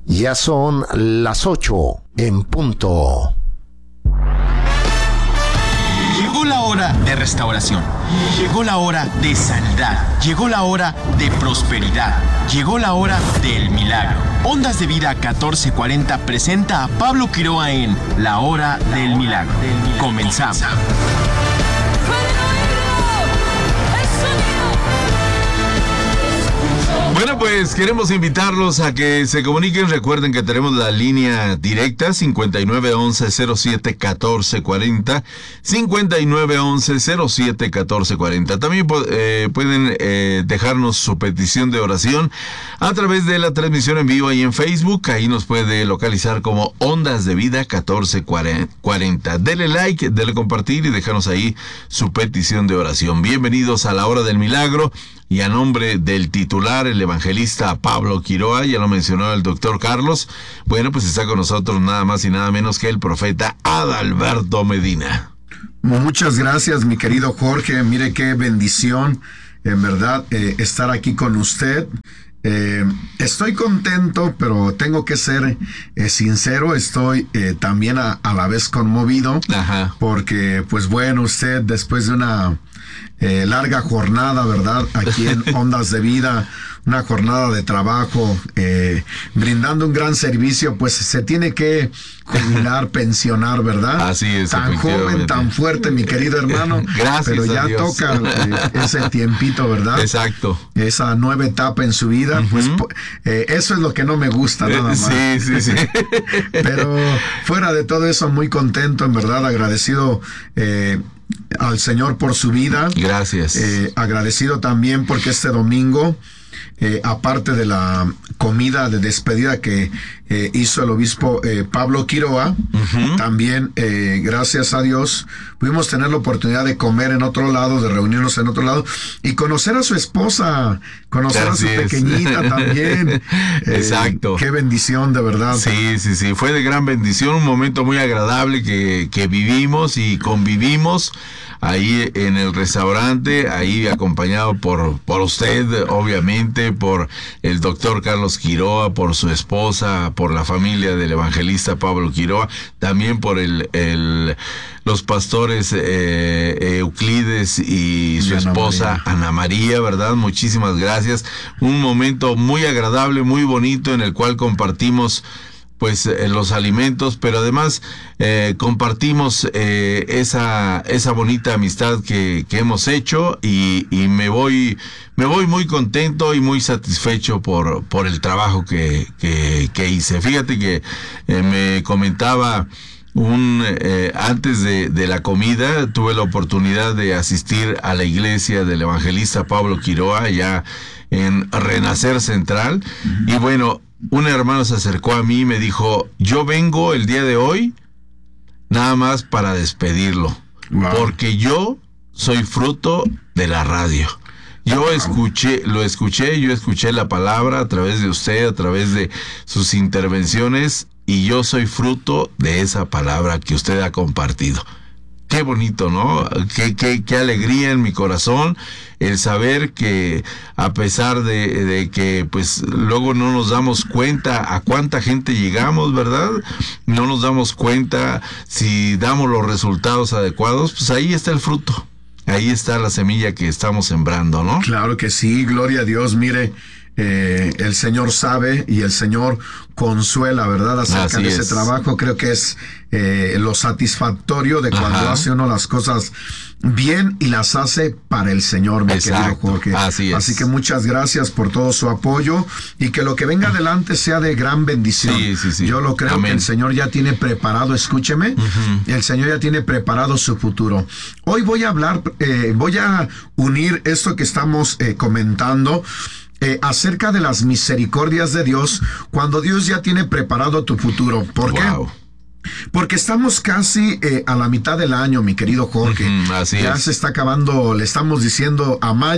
Ya son las 8 en punto. Llegó la hora de restauración. Llegó la hora de sanidad. Llegó la hora de prosperidad. Llegó la hora del milagro. Ondas de Vida 1440 presenta a Pablo Quiroa en La Hora del Milagro. Comenzamos. Bueno, pues queremos invitarlos a que se comuniquen. Recuerden que tenemos la línea directa 5911-07-1440, 5911-07-1440. También pueden dejarnos su petición de oración a través de la transmisión en vivo ahí en Facebook. Ahí nos puede localizar como Ondas de Vida 1440. Dele like, dele compartir y déjanos ahí su petición de oración. Bienvenidos a La Hora del Milagro. Y a nombre del titular, el evangelista Pablo Quiroa, ya lo mencionó el doctor Carlos, bueno, pues está con nosotros nada más y nada menos que el profeta Adalberto Medina. Muchas gracias, mi querido Jorge. Mire qué bendición, en verdad, estar aquí con usted. Estoy contento, pero tengo que ser sincero, estoy también a la vez conmovido. Ajá. Porque, pues bueno, usted después de una larga jornada, ¿verdad? Aquí en Ondas de Vida, una jornada de trabajo, brindando un gran servicio, pues se tiene que jubilar, pensionar, ¿verdad? Así es. Tan joven, tan fuerte, mi querido hermano. Gracias. Pero ya toca ese tiempito, ¿verdad? Exacto. Esa nueva etapa en su vida, uh-huh. Pues eso es lo que no me gusta, nada más. Sí. Pero fuera de todo eso, muy contento, en verdad, agradecido al Señor por su vida. Gracias. Agradecido también porque este domingo, aparte de la comida de despedida que hizo el obispo Pablo Quiroa, uh-huh. También, gracias a Dios, pudimos tener la oportunidad de comer en otro lado, de reunirnos en otro lado y conocer a su esposa, conocer así a su pequeñita también. Exacto. Qué bendición, de verdad. Sí, fue de gran bendición, un momento muy agradable que vivimos y convivimos ahí en el restaurante, ahí acompañado por usted, obviamente, por el doctor Carlos Quiroa, por su esposa, por la familia del evangelista Pablo Quiroa, también por los pastores Euclides y su esposa Ana María, ¿verdad? Muchísimas gracias. Un momento muy agradable, muy bonito, en el cual compartimos pues los alimentos, pero además compartimos esa bonita amistad que hemos hecho y me voy muy contento y muy satisfecho por el trabajo que hice. Fíjate que me comentaba antes de la comida, tuve la oportunidad de asistir a la iglesia del evangelista Pablo Quiroa, allá en Renacer Central, y bueno, un hermano se acercó a mí y me dijo, yo vengo el día de hoy nada más para despedirlo, wow, porque yo soy fruto de la radio. Yo escuché la palabra a través de usted, a través de sus intervenciones, y yo soy fruto de esa palabra que usted ha compartido. Qué bonito, ¿no? Qué alegría en mi corazón el saber que a pesar de que pues luego no nos damos cuenta a cuánta gente llegamos, ¿verdad? No nos damos cuenta si damos los resultados adecuados, pues ahí está el fruto. Ahí está la semilla que estamos sembrando, ¿no? Claro que sí, gloria a Dios. Mire, el Señor sabe y el Señor consuela, ¿verdad? Acerca de ese trabajo. Creo que es lo satisfactorio de cuando hace uno las cosas bien y las hace para el Señor, mi querido Jorge. Así que muchas gracias por todo su apoyo y que lo que venga adelante sea de gran bendición. Sí. Yo lo creo. Amén. Que el Señor ya tiene preparado, escúcheme, el Señor ya tiene preparado su futuro. Hoy voy a hablar, voy a unir esto que estamos comentando acerca de las misericordias de Dios cuando Dios ya tiene preparado tu futuro. ¿Por qué? Porque estamos casi a la mitad del año, mi querido Jorge. Ya se está acabando, le estamos diciendo a mayo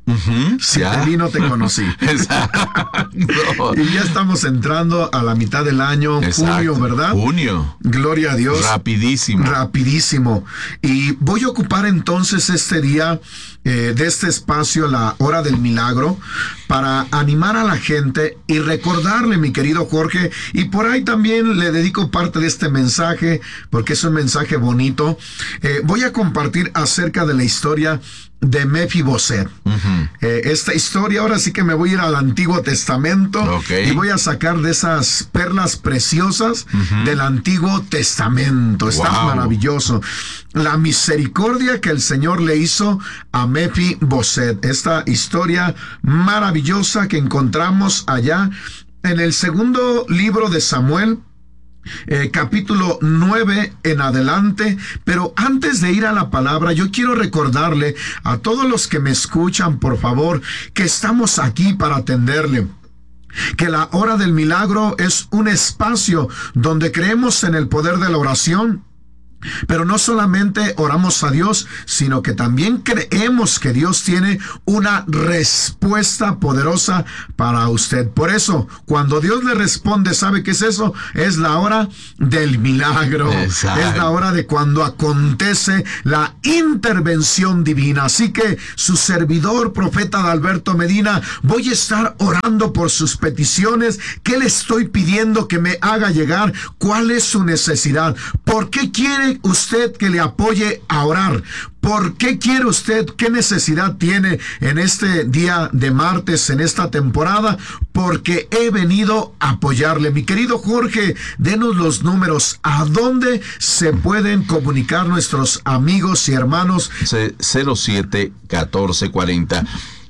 Si ya. te vi, no te conocí. Exacto. Y ya estamos entrando a la mitad del año, Exacto. junio, ¿verdad? Junio. Gloria a Dios. Rapidísimo. Rapidísimo. Y voy a ocupar entonces este día de este espacio, la hora del milagro, para animar a la gente y recordarle, mi querido Jorge, y por ahí también le dedico parte de este mensaje, porque es un mensaje bonito. Voy a compartir acerca de la historia de Mefiboset. Esta historia, ahora sí que me voy a ir al Antiguo Testamento y voy a sacar de esas perlas preciosas del Antiguo Testamento. Está maravilloso. La misericordia que el Señor le hizo a Mefiboset. Esta historia maravillosa que encontramos allá en el segundo libro de Samuel, capítulo 9 en adelante. Pero antes de ir a la palabra, yo quiero recordarle a todos los que me escuchan, por favor, que estamos aquí para atenderle. Que la hora del milagro es un espacio donde creemos en el poder de la oración. Pero no solamente oramos a Dios, sino que también creemos que Dios tiene una respuesta poderosa para usted. Por eso, cuando Dios le responde, ¿sabe qué es eso? Es la hora del milagro. Exacto. Es la hora de cuando acontece la intervención divina. Así que su servidor, profeta Adalberto Medina, voy a estar orando por sus peticiones. ¿Qué le estoy pidiendo que me haga llegar? ¿Cuál es su necesidad? ¿Por qué quiere usted que le apoye a orar? ¿Por qué quiere usted? ¿Qué necesidad tiene en este día de martes, en esta temporada? Porque he venido a apoyarle. Mi querido Jorge, denos los números. ¿A dónde se pueden comunicar nuestros amigos y hermanos? 07 14 40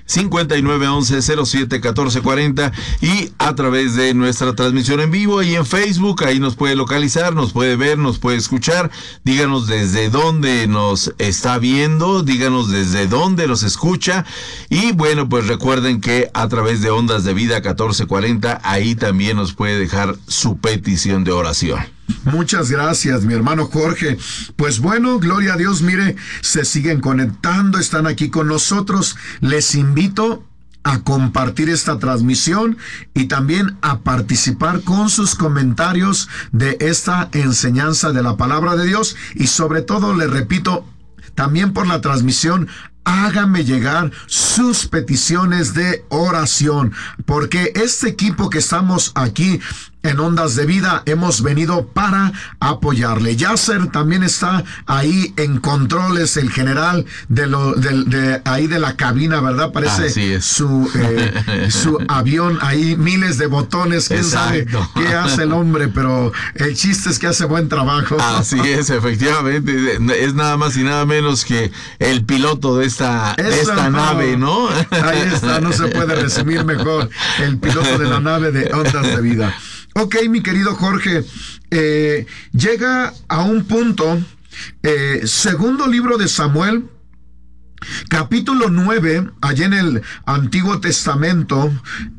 5911-07-1440 y a través de nuestra transmisión en vivo y en Facebook. Ahí nos puede localizar, nos puede ver, nos puede escuchar. Díganos desde dónde nos está viendo, díganos desde dónde los escucha. Y bueno, pues recuerden que a través de Ondas de Vida 1440, ahí también nos puede dejar su petición de oración. Muchas gracias, mi hermano Jorge. Pues bueno, gloria a Dios, mire, se siguen conectando, están aquí con nosotros. Les invito a compartir esta transmisión y también a participar con sus comentarios de esta enseñanza de la palabra de Dios. Y sobre todo, le repito, también por la transmisión, háganme llegar sus peticiones de oración, porque este equipo que estamos aquí en Ondas de Vida hemos venido para apoyarle. Yasser también está ahí en controles, el general de ahí de la cabina, ¿verdad? Parece su avión ahí, miles de botones. ¿Quién sabe qué hace el hombre? Pero el chiste es que hace buen trabajo. Así es, efectivamente. Es nada más y nada menos que el piloto de esta nave, ¿no? Ahí está, no se puede resumir mejor. El piloto de la nave de Ondas de Vida. Ok, mi querido Jorge, llega a un punto, segundo libro de Samuel, capítulo 9, allá en el Antiguo Testamento,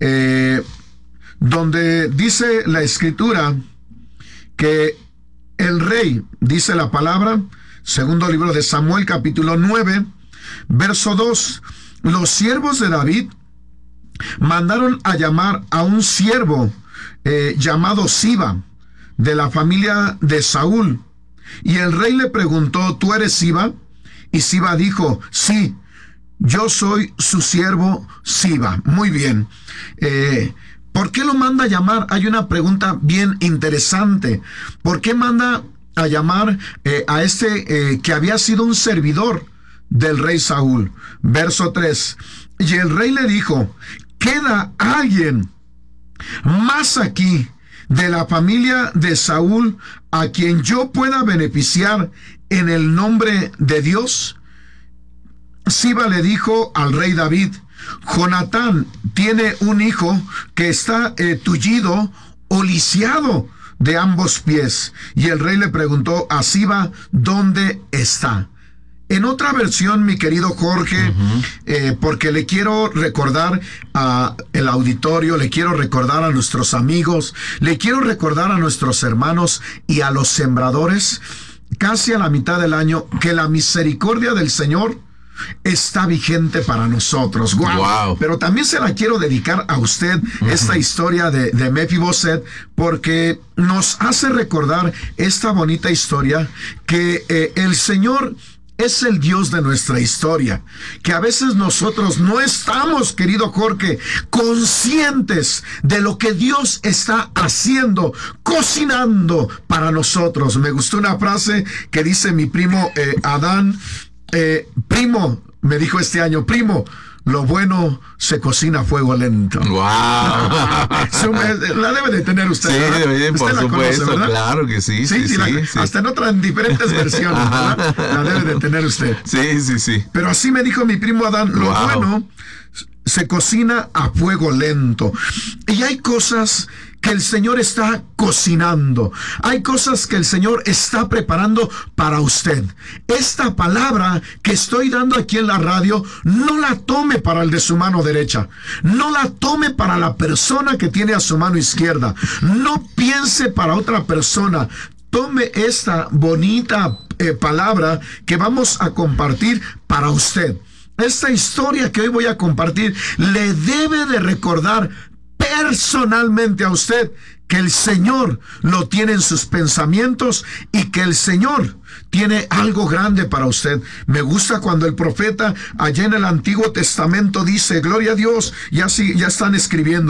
donde dice la Escritura que el rey, dice la palabra, segundo libro de Samuel, capítulo 9, verso 2, los siervos de David mandaron a llamar a un siervo llamado Siba, de la familia de Saúl. Y el rey le preguntó, ¿tú eres Siba? Y Siba dijo, sí, yo soy su siervo Siba. Muy bien. ¿Por qué lo manda a llamar? Hay una pregunta bien interesante. ¿Por qué manda a llamar a este que había sido un servidor del rey Saúl? Verso 3. Y el rey le dijo, ¿queda alguien más aquí de la familia de Saúl a quien yo pueda beneficiar en el nombre de Dios? Siba le dijo al rey David, Jonatán tiene un hijo que está tullido o lisiado de ambos pies. Y el rey le preguntó a Siba, ¿dónde está? En otra versión, mi querido Jorge, porque le quiero recordar al auditorio, le quiero recordar a nuestros amigos, le quiero recordar a nuestros hermanos y a los sembradores, casi a la mitad del año, que la misericordia del Señor está vigente para nosotros. Wow. Pero también se la quiero dedicar a usted, esta historia de Mefiboset, porque nos hace recordar esta bonita historia que el Señor es el Dios de nuestra historia, que a veces nosotros no estamos, querido Jorge, conscientes de lo que Dios está haciendo, cocinando para nosotros. Me gustó una frase que dice mi primo Adán, primo, me dijo este año, primo, lo bueno se cocina a fuego lento. ¡Wow! La debe de tener usted. Sí, ¿verdad? por supuesto, conoce, claro que sí. Sí. Hasta en diferentes versiones, ¿verdad? La debe de tener usted. Sí. Pero así me dijo mi primo Adán, lo bueno se cocina a fuego lento. Y hay cosas que el Señor está cocinando. Hay cosas que el Señor está preparando para usted. Esta palabra que estoy dando aquí en la radio, no la tome para el de su mano derecha. No la tome para la persona que tiene a su mano izquierda. No piense para otra persona. Tome esta bonita palabra que vamos a compartir para usted. Esta historia que hoy voy a compartir le debe de recordar personalmente a usted que el Señor lo tiene en sus pensamientos y que el Señor tiene algo grande para usted. Me gusta cuando el profeta allá en el Antiguo Testamento dice, gloria a Dios, ya están escribiendo.